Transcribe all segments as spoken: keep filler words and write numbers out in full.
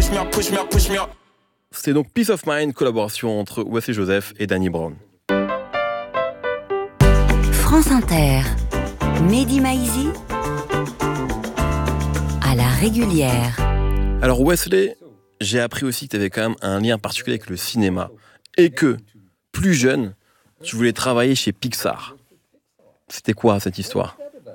push me up, push me up, push me up. C'était donc Peace of Mind, collaboration entre Wesley Joseph et Danny Brown. France Inter, Mehdi Maizi, à la régulière. Alors Wesley, j'ai appris aussi que tu avais quand même un lien particulier avec le cinéma et que, plus jeune, tu voulais travailler chez Pixar. C'était quoi cette histoire?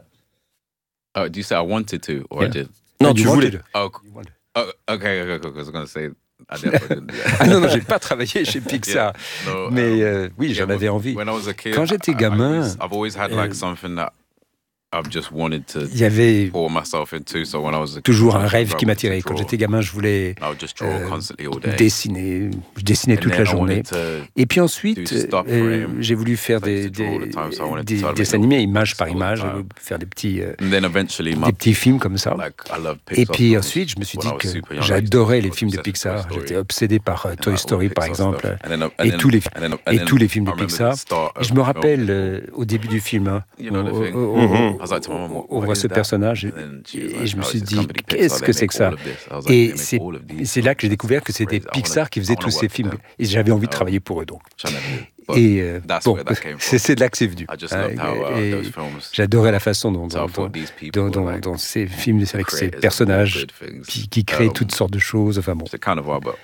Oh, do you say I wanted to or Yeah. I did? Non, And tu you voulais. wanted. Oh, oh okay, okay, okay. I was gonna say I definitely didn't. Ah non, non, j'ai pas travaillé chez Pixar. No, Mais um, euh, oui, yeah, j'en avais envie. When I was a kid, Quand j'étais I- I gamin, always- I've always had like euh, something that I've just wanted to Il y avait pour myself into. So when I was a kid, toujours I un was rêve like, qui I wanted m'attirait. to Quand draw. j'étais gamin, je voulais I would just draw euh, constantly all day. dessiner. Je dessinais And toute then la I journée. wanted to Et puis ensuite, do stop euh, frame. j'ai voulu faire I used des, to draw all des, the time, so I wanted to des tell me dessins little animés, image par all the image, time. je voulais faire des petits, euh, And then eventually, my, des petits films comme ça. like I love Et Pixar puis films. ensuite, je me suis When dit I was que super young, I j'adorais used to les be films de obsessed with Pixar. Toy Story. J'étais obsédé par euh, And Toy all Story, Pixar par exemple, stuff. And then- and et then- tous les, and then- and et then tous les films I de remember Pixar. the start Et of je me the rappelle film. euh, au début du film, hein, You know the on- thing. on- on- Mhm. I was like to my mom, what- on what voit is ce that? personnage And then she was et like, je me oh, suis it's this dit, company Pixar, qu'est-ce they que c'est make que ça? all of this. I was like, Et they make c'est all of these et c'est là que j'ai films. découvert que c'était Crazy. I wanna- Pixar qui faisait I wanna tous ces work films. for them. Et j'avais envie de Oh. travailler pour eux, donc. Which I never did. But Et euh, that's bon, where that came from. c'est c'est de là que c'est venu. I just hein, loved how uh, et- those et films. J'adorais la façon dont, So I dont, thought these people dont, were dont, like dont ces films the avec ces creators of all personnages good things. qui, qui créent Um, toutes sortes de choses. Enfin bon. C'est kind of wild, but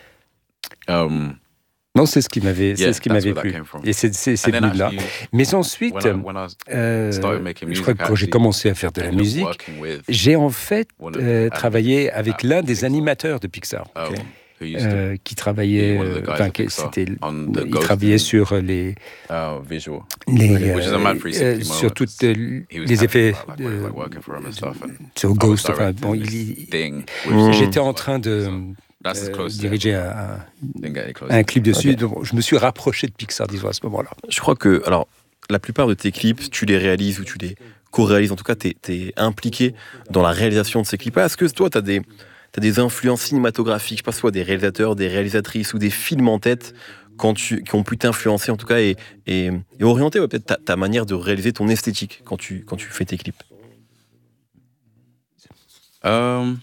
um, Non, c'est ce qui m'avait, yeah, c'est ce qui that's m'avait where that plu. came from. Et c'est, c'est, c'est And then venu de là. actually, Mais ensuite, when I, when I was euh, started making je music, crois que quand j'ai actually, commencé à faire de la ended up musique, working with, j'ai en fait one of the euh, animators travaillé avec at l'un des Pixar. animateurs de Pixar, um, Ok. who used to euh, qui travaillait, be one of the euh, guys enfin, at qui- Pixar c'était, on the il Ghost travaillait thing, sur les, uh, visual. les, Which is a mad three sixty euh, moment. sur toutes euh, He was les happy effets about, like, when he was, like, euh, working for him and stuff, and sur I was Ghost. Enfin, directing bon, this il, thing Mm. with- j'étais en train de That's as euh, close to diriger it. un, Didn't get any closer. un clip dessus. Ok. Donc, je me suis rapproché de Pixar, disons, à ce moment-là. Je crois que, alors, la plupart de tes clips, tu les réalises ou tu les co-réalises. En tout cas, tu es impliqué dans la réalisation de ces clips. Est-ce que toi, tu as des, t'as des influences cinématographiques, je sais pas, soit des réalisateurs, des réalisatrices ou des films en tête quand tu, qui ont pu t'influencer, en tout cas, et, et, et orienter ouais, peut-être ta, ta manière de réaliser ton esthétique quand tu, quand tu fais tes clips? Um,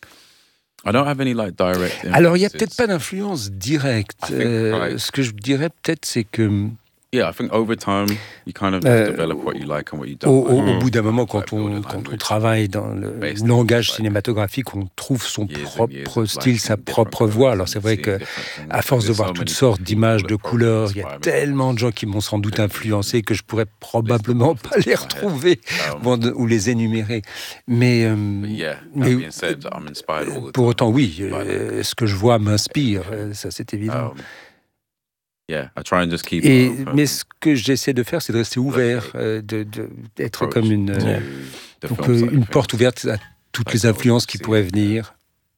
I don't have any like direct. Alors, il n'y a influences. peut-être pas d'influence directe. I think, Euh, right. Ce que je dirais peut-être, c'est que Yeah, I think over time you kind of Euh, develop what you like and what you au, don't. au- like. au bout d'un moment, quand Like build on, a quand on language travaille dans le based on langage like cinématographique, on trouve son years and propre years of style, liking sa different propre colours voix. Alors, and c'est vrai seeing que different things. à force de There's voir so toutes many sortes people d'images, that de probably couleurs, il y a inspire me. tellement de gens qui m'ont sans doute Different influencé que je pourrais List probablement of pas les off the top of my head. retrouver Um, bon, de- ou les énumérer. Mais, euh, But yeah, that mais being said, I'm inspired all the pour time. autant, oui, by, like, euh, ce que je vois m'inspire, euh, ça c'est évident. um, yeah, I try and just keep. Et, it open. mais ce que j'essaie de faire, c'est de rester ouvert, euh, de, de- d'être approach comme une, to euh, the donc, film side euh, of une things. porte ouverte à toutes les influences qui pourraient venir.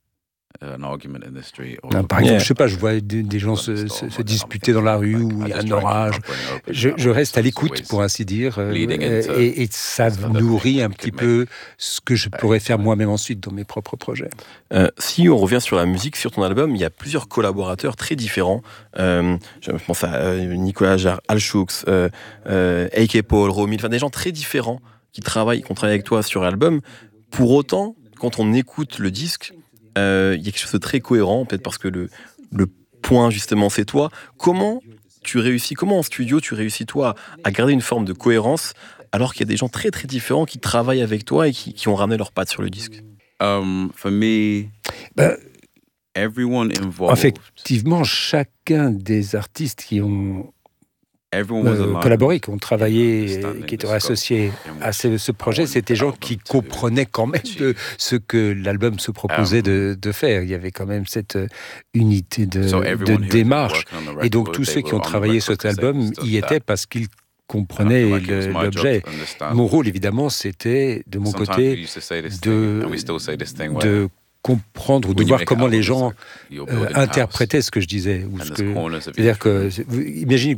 An argument in the street or- Hein, Par Yeah. exemple, je sais pas, je vois des, des gens se, se- se disputer dans la rue où il y a un orage. Je, je reste à l'écoute, pour ainsi dire, euh, bleeding into et, et ça stuff that nourrit we un could petit make peu ce que je pourrais faire moi-même ensuite dans mes propres projets. Euh, si on revient sur la musique, sur ton album, il y a plusieurs collaborateurs très différents. Euh, je pense à euh, Nicolas Jarre, Al Chooks, euh, euh, A K Paul, Romy, enfin des gens très différents qui travaillent, qui ont travaillé avec toi sur l'album. Pour autant, quand on écoute le disque, euh, il y a quelque chose de très cohérent, peut-être parce que le, le point justement c'est toi. Comment tu réussis, comment en studio tu réussis toi à garder une forme de cohérence alors qu'il y a des gens très très différents qui travaillent avec toi et qui, qui ont ramené leurs pattes sur le disque? Um, for me, Ben, everyone involved. effectivement, chacun des artistes qui ont Everyone was euh, aligned collaboré, qui ont in travaillé, understanding qui étaient the scope associés in à which ce, ce projet, I c'était des wanted gens the qui album to comprenaient quand même de achieve. ce que l'album se proposait Um, de, de faire. Il y avait quand même cette euh, unité de, So de everyone who had been démarche. working on the Et donc record, tous they ceux qui were ont on the travaillé sur record cet to say album stuff y that- étaient parce qu'ils and I comprenaient feel like it was le- my job l'objet. to understand. Mon rôle, évidemment, c'était, de mon Sometimes we côté, used to say this de- thing, and we still say this thing, where de comprendre ou de when you voir make comment an les album, gens it's like you're euh, building a house, interprétaient ce que je disais. Ou and ce there's que... corners of each C'est-à-dire que, room. c'est- vous- imaginez